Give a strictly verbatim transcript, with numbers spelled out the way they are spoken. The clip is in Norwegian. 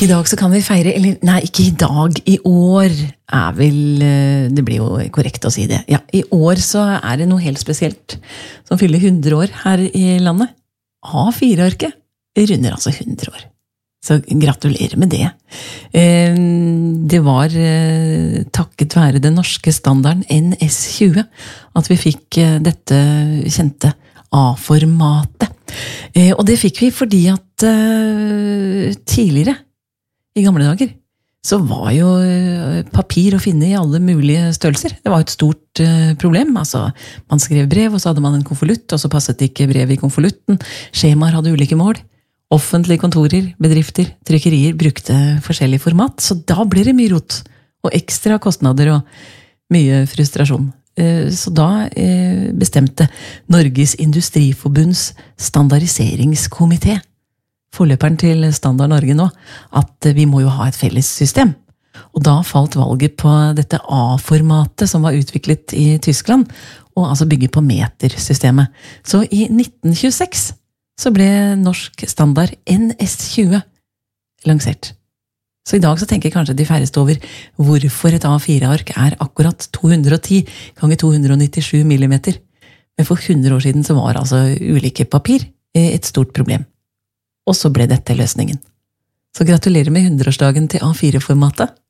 I dag så kan vi feire, eller nei, ikke i dag, i år er vel, det blir jo korrekt å si det. Ja, i år så er det noe helt spesielt som fyller hundre år her i landet. A fire-arket runder altså hundre år. Så gratulerer med det. Det var takket være den norske standarden N S tjue at vi fikk dette kjente A-formatet. Og det fikk vi fordi at tidligere, i gamle dager, så var jo papir å finne i alle mulige størrelser. Det var et stort problem. Altså, man skrev brev, og så hadde man en konvolutt, og så passet ikke brev i konvolutten. Skjemaer hadde ulike mål. Offentlige kontorer, bedrifter, trykkerier brukte forskjellig format, så da ble det mye rot, og ekstra kostnader og mye frustrasjon. Så da bestemte Norges Industriforbunds standardiseringskomité, forløperen til Standard Norge nå, at vi må jo ha et felles system. Og da falt valget på dette A-formatet som var utviklet i Tyskland, og altså bygget på metersystemet. Så i nitten tjueseks så ble norsk standard N S tjue lansert. Så i dag så tenker kanskje de færreste over hvorfor et A fire-ark er akkurat to hundre og ti ganger to hundre og nittisju millimeter. Men for hundre år siden så var altså ulike papir et stort problem. Og så ble dette løsningen. Så gratulerer med hundreårsdagen til A fire-formatet.